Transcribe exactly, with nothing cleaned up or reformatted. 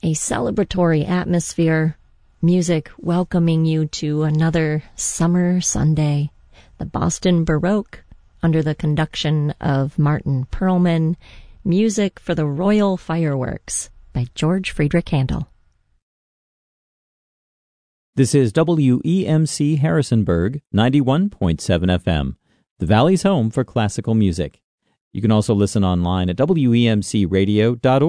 a celebratory atmosphere, music welcoming you to another summer Sunday. The Boston Baroque, under the conduction of Martin Perlman, music for the Royal Fireworks by George Friedrich Handel. This is W E M C Harrisonburg, ninety-one point seven F M, the Valley's home for classical music. You can also listen online at W E M C radio dot org.